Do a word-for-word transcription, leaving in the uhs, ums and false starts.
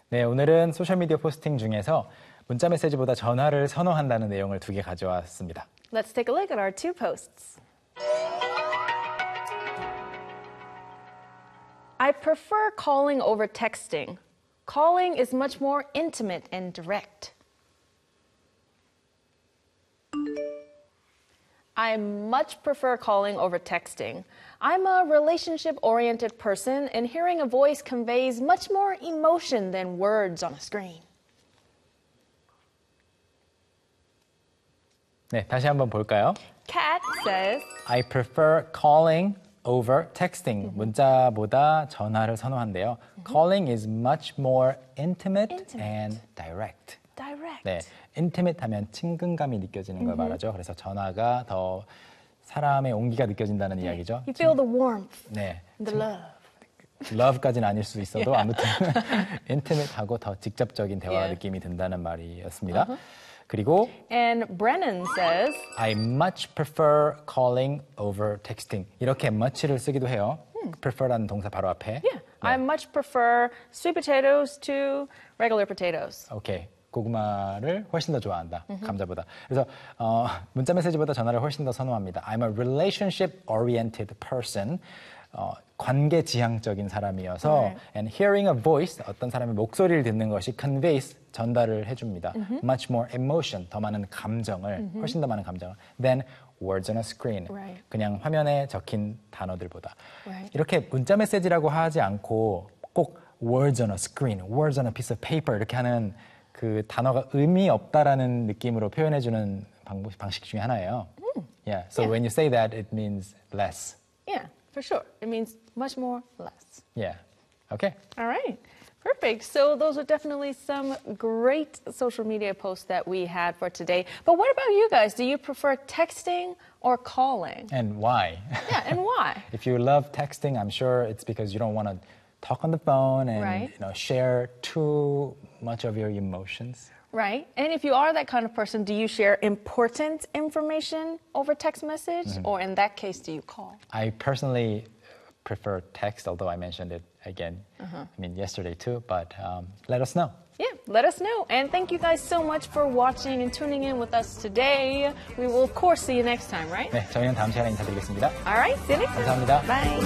네, 오늘은 소셜미디어 포스팅 중에서 문자 메시지보다 전화를 선호한다는 내용을 두 개 가져왔습니다. Let's take a look at our two posts. I prefer calling over texting. Calling is much more intimate and direct. I much prefer calling over texting. I'm a relationship-oriented person, and hearing a voice conveys much more emotion than words on a screen. 네, 다시 한번 볼까요? Kat says, I prefer calling over texting. 문자보다 전화를 선호한대요. Calling is much more intimate, Intimate. and direct. direct. 네, intimate 하면 친근감이 느껴지는 걸 말하죠. 그래서 전화가 더 사람의 온기가 느껴진다는 이야기죠. You feel the warmth, 네, the love. love까지는 아닐 수 있어도 아무튼 intimate하고 더 직접적인 대화 Yeah. 느낌이 든다는 말이었습니다. 그리고 And Brennan says, I much prefer calling over texting. 이렇게 much를 쓰기도 해요. prefer라는 동사 바로 앞에. yeah, I much prefer sweet potatoes to regular potatoes. 오케이. 고구마를 훨씬 더 좋아한다. 감자보다. 그래서 어, 문자 메시지보다 전화를 훨씬 더 선호합니다. I'm a relationship-oriented person. 어, 관계 지향적인 사람이어서 Right. and hearing a voice, 어떤 사람의 목소리를 듣는 것이 conveys, 전달을 해줍니다. Much more emotion, 더 많은 감정을, 훨씬 더 많은 감정을 than words on a screen. Right. 그냥 화면에 적힌 단어들보다. Right. 이렇게 문자 메시지라고 하지 않고 꼭 words on a screen, words on a piece of paper 이렇게 하는 그 단어가 의미 없다라는 느낌으로 표현해주는 방법, 방식 중에 하나예요. Yeah, so Yeah. when you say that, it means less. Yeah, for sure. It means much more, less. Yeah, okay. All right. Perfect. So those are definitely some great social media posts that we had for today. But what about you guys? Do you prefer texting or calling? And why? Yeah, and why? If you love texting, I'm sure it's because you don't want to talk on the phone and Right. you know share too much of your emotions. Right. And if you are that kind of person, do you share important information over text message? Or in that case, do you call? I personally prefer text, although I mentioned it again, I mean yesterday too. But um, let us know. Yeah, let us know. And thank you guys so much for watching and tuning in with us today. We will, of course, see you next time, right? 네, 저희는 다음 시간에 인사드리겠습니다. All right. See you next time. 감사합니다. Bye.